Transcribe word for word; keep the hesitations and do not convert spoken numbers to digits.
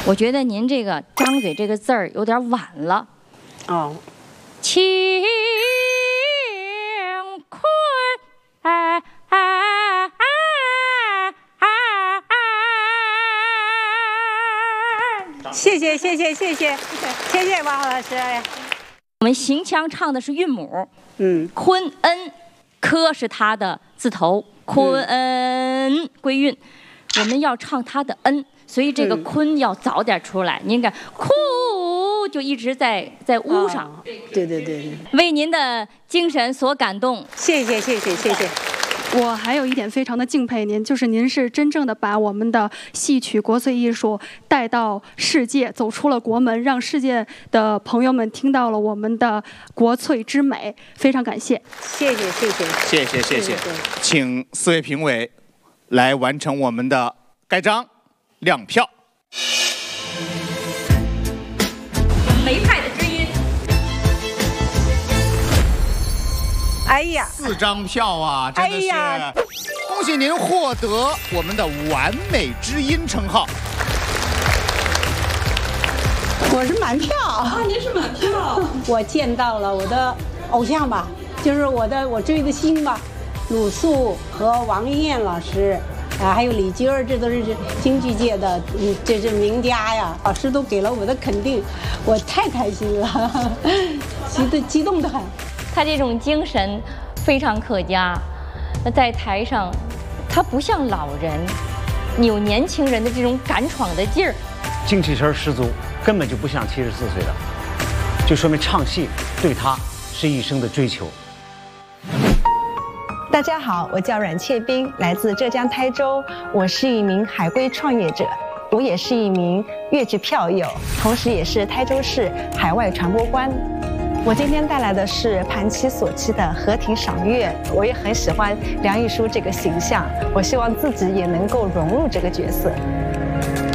我觉得您这个张嘴这个字儿有点晚了。 哦， 乾坤哎哎哎哎！ 谢谢谢谢谢谢谢谢王老师。 我们行腔唱的是韵母， 嗯， 坤恩，科是它的字头，坤恩归韵，我们要唱它的恩，所以这个坤要早点出来。您看，哭就一直在在屋上。 哦，对对对对， 为您的精神所感动， 谢谢谢谢谢谢。 我还有一点非常的敬佩您，就是您是真正的把我们的戏曲国粹艺术带到世界，走出了国门，让世界的朋友们听到了我们的国粹之美，非常感谢。 谢谢谢谢谢谢谢谢，请四位评委来完成我们的盖章亮票。 梅派的知音。 哎呀， 四张票啊，真的是！ 哎呀， 恭喜您获得我们的完美知音称号。 我是满票啊！您是满票。我见到了我的偶像吧，就是我的我追的星吧，鲁肃和王艳老师。啊，还有李菁儿，这都是京剧界的，嗯，这是名家呀。老师都给了我的肯定，我太开心了，激动激动的很。 他这种精神非常可嘉，那在台上，他不像老人，有年轻人的这种敢闯的劲儿， 精气神十足，根本就不像七十四岁的，就说明唱戏对他是一生的追求。 大家好，我叫阮切冰，来自浙江台州。我是一名海归创业者，我也是一名粤剧票友，同时也是台州市海外传播官。我今天带来的是盘棋索妻的和庭赏月，我也很喜欢梁玉书这个形象，我希望自己也能够融入这个角色。